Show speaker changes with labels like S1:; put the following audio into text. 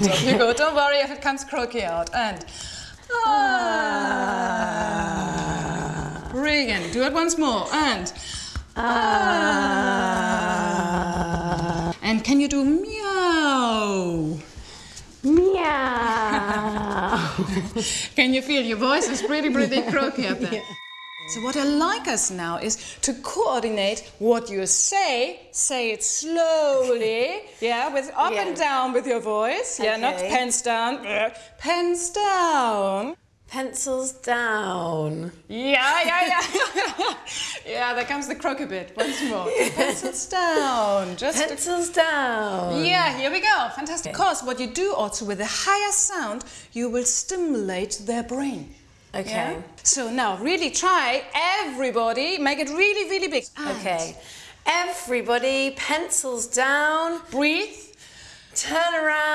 S1: Off you go. Don't worry if it comes croaky out. And brilliant. Do it once more. And and can you do meow?
S2: Meow.
S1: Can you feel your voice is pretty croaky up there? Yeah. So what I like us now is to coordinate what you say it slowly, yeah, with up and down with your voice, yeah, not pens down, pens down.
S2: Pencils down.
S1: Yeah. Yeah, there comes the croaky bit, once more. Pencils down.
S2: Pencils down.
S1: Yeah, here we go, fantastic. Because what you do also with a higher sound, you will stimulate their brain.
S2: Okay.
S1: Yeah? So now really try, everybody, make it really big.
S2: Okay. Everybody, pencils down.
S1: Breathe.
S2: Turn around.